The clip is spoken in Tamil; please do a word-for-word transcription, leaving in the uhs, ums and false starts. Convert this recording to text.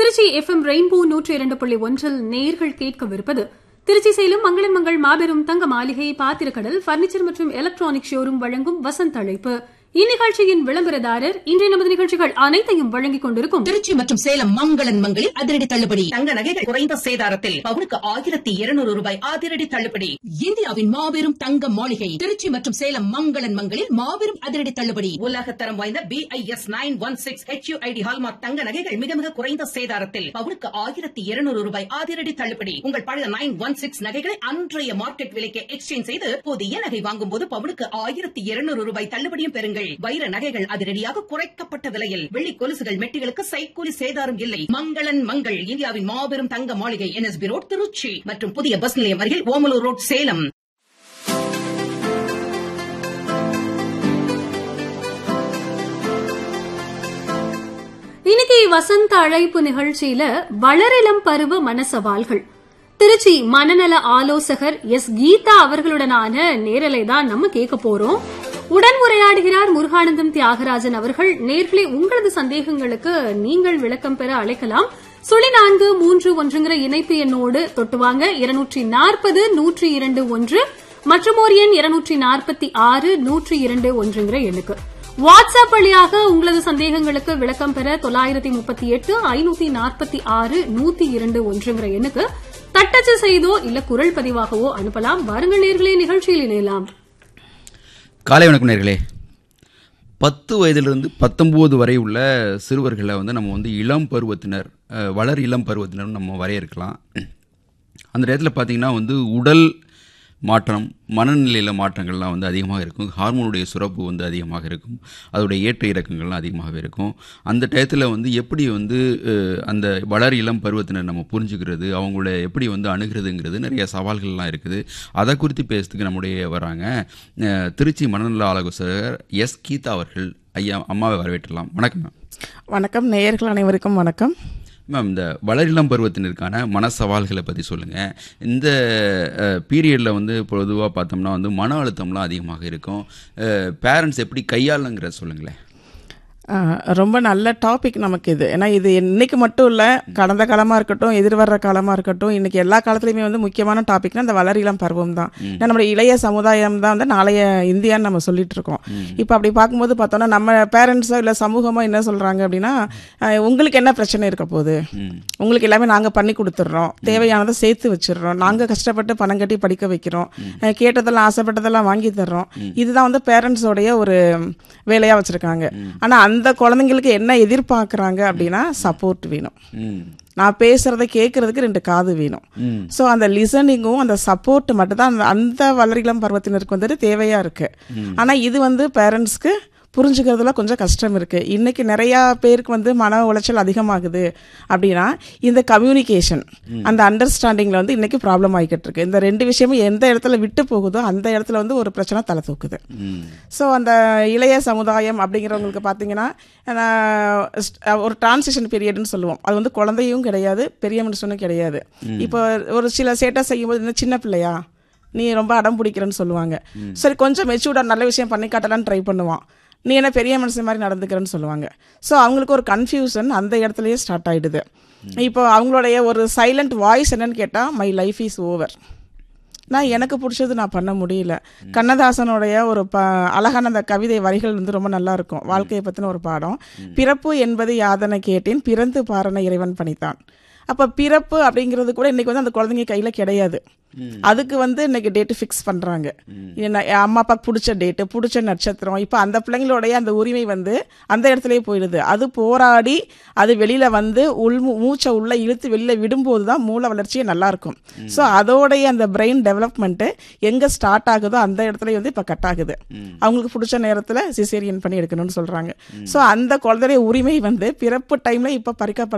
திருச்சி எஃப் எம் ரெயின்போ நூற்றி இரண்டு புள்ளி ஒன்றில் நேர்கள் கேட்கவிருப்பது திருச்சி சேலம் மங்களன் மங்கள் மாபெரும் தங்க மாளிகை பாத்திரக்கடல் பர்னிச்சர் மற்றும் எலக்ட்ரானிக் ஷோரூம் வழங்கும் வசந்த் அழைப்பு. இந்நிகழ்ச்சியின் விளம்பரதாரர் இன்றைய நமது நிகழ்ச்சிகள் அனைத்தையும் வழங்கிக் கொண்டிருக்கும் திருச்சி மற்றும் சேலம் மங்களன் மங்களில் அதிரடி தள்ளுபடி. தங்க நகைகள் குறைந்த சேதாரத்தில் பவுனுக்கு ஆயிரத்தி இருநூறு ரூபாய் அதிரடி தள்ளுபடி. இந்தியாவின் மாபெரும் தங்க மாளிகை திருச்சி மற்றும் சேலம் மங்களன் மங்களில் மாபெரும் அதிரடி தள்ளுபடி. உலகத்தரம் வாய்ந்த B I S nine one six H you I D hallmark தங்க நகைகள் மிக மிக குறைந்த சேதாரத்தில் பவுனுக்கு ஆயிரத்தி இருநூறு ரூபாய் அதிரடி தள்ளுபடி. உங்கள் பழைய நைன் ஒன் சிக்ஸ் நகைகளை அன்றைய மார்க்கெட் விலைக்கு எக்ஸ்சேஞ்ச் செய்து புதிய நகை வாங்கும் போது பவுனுக்கு ஆயிரத்தி இருநூறு ரூபாய் தள்ளுபடியும் பெறுங்கள். வைர நகைகள் அதிரடியாக குறைக்கப்பட்ட விலையில், வெள்ளி கொலுசுகள் மெட்டிகளுக்கு சைக்கூலி சேதாரம் இல்லை. மங்களன் மங்கள் இந்தியாவின் மாபெரும் தங்க மாளிகை N S B road Trichy மற்றும் புதிய பஸ் நிலையம் அருகில் ஓமலூர் ரோட் சேலம். இன்னைக்கு வசந்த அழைப்பு நிகழ்ச்சியில வளரிளம் பருவ மனசவால்கள் திருச்சி மனநல ஆலோசகர் எஸ் கீதா அவர்களுடனான நேரலை தான் நம்ம கேட்க போறோம். உடன் உரையாடுகிறார் முருகானந்தம் தியாகராஜன் அவர்கள். நேர்களே, உங்களது சந்தேகங்களுக்கு நீங்கள் விளக்கம் பெற அழைக்கலாம். சுழி நான்கு மூன்று ஒன்றுங்கிற இணைப்பு எண்ணோடு தொட்டுவாங்க. இருநூற்றி நாற்பது நூற்றி இரண்டு ஒன்று மற்றும் ஒரு எண் இருநூற்றி நாற்பத்தி ஆறு நூற்றி இரண்டு ஒன்றுங்கிற எண்ணுக்கு வாட்ஸ்அப் வழியாக உங்களது சந்தேகங்களுக்கு விளக்கம் பெற தொள்ளாயிரத்தி முப்பத்தி எட்டு ஐநூத்தி நாற்பத்தி ஆறு நூத்தி இரண்டு ஒன்றுங்கிற எண்ணுக்கு தட்டச்சு செய்தோ இல்ல குரல் பதிவாகவோ அனுப்பலாம். வாருங்கள் நேர்களே, நிகழ்ச்சியில் இணையலாம். காலை வணக்கம் நேர்களே. பத்து வயதிலிருந்து பத்தொம்போது வரை உள்ள சிறுவர்களை வந்து நம்ம வந்து இளம் பருவத்தினர், வளர் இளம் பருவத்தினர் நம்ம வரையறுக்கலாம். அந்த இடத்துல பார்த்திங்கன்னா வந்து உடல் மாற்றம், மனநிலையில் மாற்றங்கள்லாம் வந்து அதிகமாக இருக்கும். ஹார்மோனுடைய சுரப்பு வந்து அதிகமாக இருக்கும். அதோடைய ஏற்ற இறக்கங்கள்லாம் அதிகமாகவே இருக்கும். அந்த டயத்தில் வந்து எப்படி வந்து அந்த வளர் இளம் பருவத்தினர் நம்ம புரிஞ்சுக்கிறது, அவங்கள எப்படி வந்து அணுகிறதுங்கிறது நிறைய சவால்கள்லாம் இருக்குது. அதை குறித்து பேசுறதுக்கு நம்முடைய வராங்க திருச்சி மனநல ஆலோசகர் எஸ் கீதா அவர்கள். ஐயா, அம்மாவை வரவேற்றலாம். வணக்கம் மேம். வணக்கம் நேயர்கள் அனைவருக்கும் வணக்கம். மேம், இந்த வளரிளம் பருவத்தினருக்கான மன சவால்களை பற்றி சொல்லுங்கள். இந்த பீரியடில் வந்து பொதுவாக பார்த்தோம்னா வந்து மன அழுத்தம்லாம் அதிகமாக இருக்கும். பேரண்ட்ஸ் எப்படி கையாளுங்கிறத சொல்லுங்களேன். ரொம்ப நல்ல டாபிக் நமக்கு இது. ஏன்னா இது இன்னைக்கு மட்டும் இல்லை, கடந்த காலமாக இருக்கட்டும், எதிர்வர்ற காலமாக இருக்கட்டும், இன்னைக்கு எல்லா காலத்துலையுமே வந்து முக்கியமான டாபிக்னா இந்த வளரிளம் பருவம் தான். ஏன்னா நம்மளுடைய இளைய சமுதாயம் தான் வந்து நாளைய இந்தியான்னு நம்ம சொல்லிட்டு இருக்கோம். இப்போ அப்படி பார்க்கும்போது பார்த்தோம்னா நம்ம பேரண்ட்ஸோ இல்லை சமூகமோ என்ன சொல்கிறாங்க அப்படின்னா, உங்களுக்கு என்ன பிரச்சனை இருக்க போகுது, உங்களுக்கு எல்லாமே நாங்கள் பண்ணி கொடுத்துட்றோம், தேவையானதை சேர்த்து வச்சிடுறோம், நாங்கள் கஷ்டப்பட்டு பணம் கட்டி படிக்க வைக்கிறோம், கேட்டதெல்லாம் ஆசைப்பட்டதெல்லாம் வாங்கி தர்றோம். இதுதான் வந்து பேரண்ட்ஸோடைய ஒரு வேலையாக வச்சுருக்காங்க. ஆனால் அந்த குழந்தைங்களுக்கு என்ன எதிர்பார்க்குறாங்க அப்படின்னா சப்போர்ட் வேணும். நான் பேசுறதை கேட்கறதுக்கு ரெண்டு காது வேணும். ஸோ அந்த லிசனிங்கும் அந்த சப்போர்ட் மட்டும் தான் அந்த வளரிளம் பருவத்தினருக்கு வந்துட்டு தேவையா இருக்கு. ஆனால் இது வந்து பேரண்ட்ஸ்க்கு புரிஞ்சுக்கிறதுல கொஞ்சம் கஷ்டம் இருக்குது. இன்றைக்கி நிறையா பேருக்கு வந்து மன உளைச்சல் அதிகமாகுது அப்படின்னா இந்த கம்யூனிகேஷன், அந்த அண்டர்ஸ்டாண்டிங்கில் வந்து இன்றைக்கி ப்ராப்ளம் ஆகிக்கிட்டு இருக்கு. இந்த ரெண்டு விஷயமும் எந்த இடத்துல விட்டு போகுதோ அந்த இடத்துல வந்து ஒரு பிரச்சனை தலை தூக்குது. ஸோ அந்த இளைய சமுதாயம் அப்படிங்கிறவங்களுக்கு பார்த்தீங்கன்னா ஒரு டிரான்சிஷன் பீரியட்னு சொல்லுவோம். அது வந்து குழந்தையும் கிடையாது, பெரிய மனுஷனும் கிடையாது. இப்போ ஒரு சில சேட்டை செய்யும்போது இந்த சின்ன பிள்ளையா நீ ரொம்ப அடம் பிடிக்கிறேன்னு சொல்லுவாங்க. சரி, கொஞ்சம் மெச்சூர்டாக நல்ல விஷயம் பண்ணி காட்டலான்னு ட்ரை பண்ணுவான். நீ என்ன பெரிய மனுஷன் மாதிரி நடந்துக்கிறேன்னு சொல்லுவாங்க. ஸோ அவங்களுக்கு ஒரு கன்ஃபியூஷன் அந்த இடத்துலையே ஸ்டார்ட் ஆகிடுது. இப்போ அவங்களுடைய ஒரு சைலண்ட் வாய்ஸ் என்னன்னு கேட்டால், மை லைஃப் இஸ் ஓவர், நான் எனக்கு பிடிச்சது நான் பண்ண முடியல. கண்ணதாசனுடைய ஒரு ப அழகான அந்த கவிதை வரிகள் வந்து ரொம்ப நல்லா இருக்கும். வாழ்க்கையை பற்றின ஒரு பாடம். பிறப்பு என்பது யாதனை கேட்டேன், பிறந்து பாரன இறைவன் பணித்தான். அப்போ பிறப்பு அப்படிங்கிறது கூட இன்னைக்கு வந்து அந்த குழந்தைங்க கையில் கிடையாது. அதுக்கு வந்து இன்னைக்கு டேட்டு ஃபிக்ஸ் பண்ணுறாங்க. என்ன அம்மா அப்பாவுக்கு பிடிச்ச டேட்டு, பிடிச்ச நட்சத்திரம். இப்போ அந்த பிள்ளைங்களுடைய அந்த உரிமை வந்து அந்த இடத்துலயே போயிடுது. அது போராடி அது வெளியில் வந்து உள் மூச்சை உள்ளே இழுத்து வெளியில் விடும்போது தான் மூளை வளர்ச்சியே நல்லாயிருக்கும். ஸோ அதோடைய அந்த பிரெயின் டெவலப்மெண்ட்டு எங்கே ஸ்டார்ட் ஆகுதோ அந்த இடத்துல வந்து இப்போ கட் ஆகுது. அவங்களுக்கு பிடிச்ச நேரத்தில் சிசேரியன் பண்ணி எடுக்கணும்னு சொல்கிறாங்க. ஸோ அந்த குழந்தைய உரிமை வந்து பிறப்பு டைமில் இப்போ பறிக்கப்பட